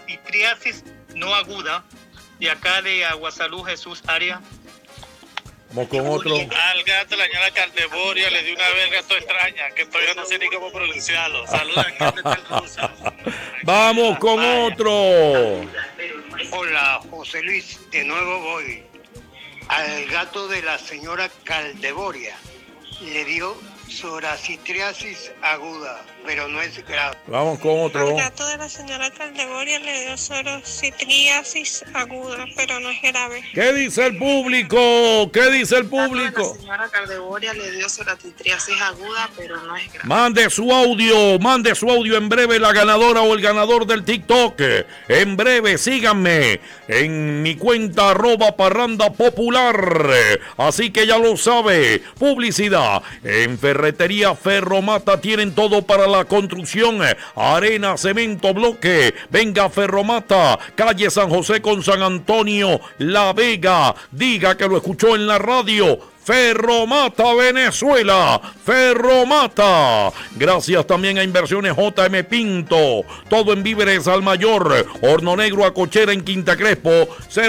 soratitriasis no aguda, de acá de Aguasalud, Jesús Arias. Vamos con otro. Al gato, la señora Caldeboria le dio una verga toda extraña, que todavía no sé ni cómo pronunciarlo. Saludos a Vamos con otro. Hola, José Luis, de nuevo voy. Al gato de la señora Caldeboria le dio soratitriasis aguda, pero no es grave. Vamos con otro. Al gato de la señora Caldeboria le dio soratitriasis aguda, pero no es grave. ¿Qué dice el público? ¿Qué dice el público? La señora Caldeboria le dio soratitriasis aguda, pero no es grave. Mande su audio en breve, la ganadora o el ganador del TikTok. En breve, síganme en mi cuenta @parranda popular. Así que ya lo sabe, publicidad. En Ferretería Ferromata tienen todo para la construcción, arena, cemento, bloque. Venga Ferromata, calle San José con San Antonio, La Vega. Diga que lo escuchó en la radio. Ferromata Venezuela, Ferromata. Gracias también a Inversiones JM Pinto. Todo en víveres al mayor. Horno Negro a Cochera en Quinta Crespo.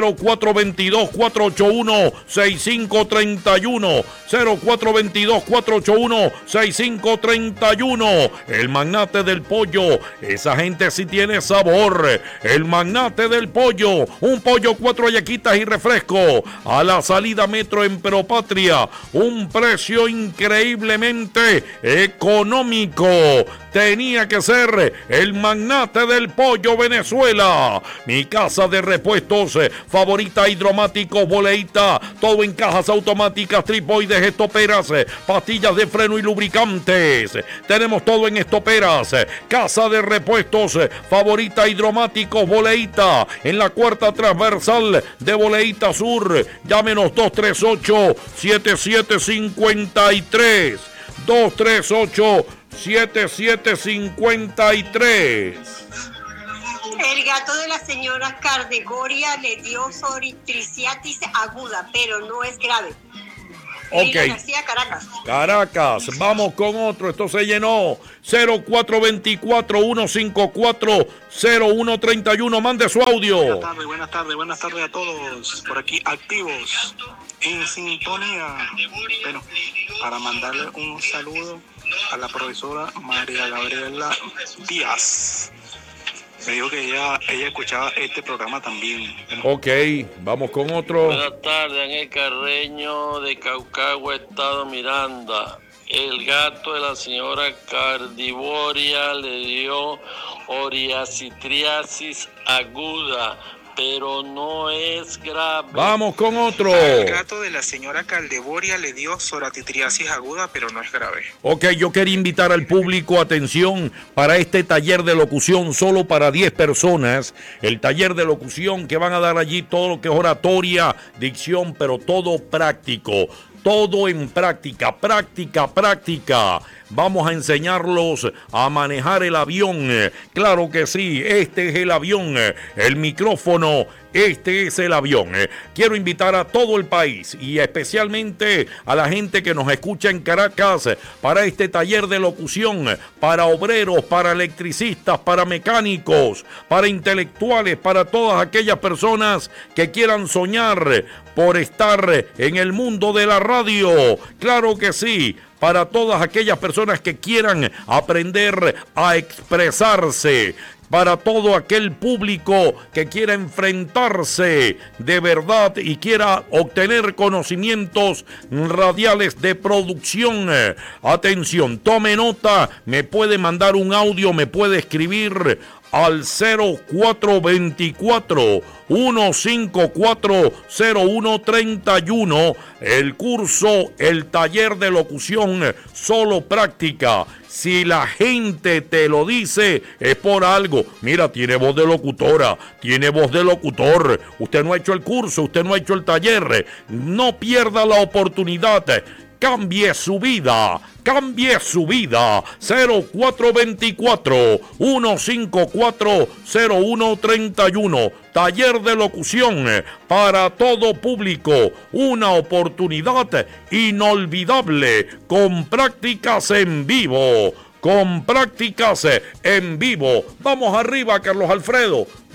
0422-481-6531. 0422-481-6531. El magnate del pollo. Esa gente sí tiene sabor. El magnate del pollo. Un pollo, 4 hallaquitas y refresco. A la salida Metro en Peropatria. Un precio increíblemente económico. Tenía que ser el magnate del pollo Venezuela. Mi casa de repuestos favorita, hidromáticos, boleita, todo en cajas automáticas, tripoides, estoperas, pastillas de freno y lubricantes. Tenemos todo en estoperas. Casa de repuestos favorita, hidromáticos, boleita, en la cuarta transversal de Boleita Sur. Llámenos 238-7753. 238-7753. El gato de la señora Caldeboria le dio soratitriasis aguda, pero no es grave. Ok. García, Caracas. Caracas, vamos con otro. Esto se llenó. 0424-154-0131. Mande su audio. Buenas tardes a todos. Por aquí activos, en sintonía. Bueno, para mandarle un saludo a la profesora María Gabriela Díaz. Me dijo que ella escuchaba este programa también. Ok, vamos con otro. Buenas tardes, Ángel Carreño de Caucagua, Estado Miranda. El gato de la señora Caldeboria le dio soratitriasis aguda, pero no es grave. Vamos con otro. Al gato de la señora Caldeboria le dio soratitriasis aguda, pero no es grave. Ok, yo quería invitar al público, atención, para este taller de locución solo para 10 personas. El taller de locución que van a dar allí todo lo que es oratoria, dicción, pero todo práctico. Todo en práctica. Vamos a enseñarlos a manejar el avión. Claro que sí, este es el avión. El micrófono, este es el avión. Quiero invitar a todo el país y especialmente a la gente que nos escucha en Caracas para este taller de locución, para obreros, para electricistas, para mecánicos, para intelectuales, para todas aquellas personas que quieran soñar por estar en el mundo de la radio. Claro que sí. Para todas aquellas personas que quieran aprender a expresarse, para todo aquel público que quiera enfrentarse de verdad y quiera obtener conocimientos radiales de producción. Atención, tome nota, me puede mandar un audio, me puede escribir al 0424-154-0131. El curso, el taller de locución, solo práctica. Si la gente te lo dice, es por algo. Mira, tiene voz de locutora, tiene voz de locutor. Usted no ha hecho el curso, usted no ha hecho el taller. No pierda la oportunidad. Cambie su vida. 0424-154-0131. Taller de locución para todo público. Una oportunidad inolvidable con prácticas en vivo. Vamos arriba, Carlos Alfredo.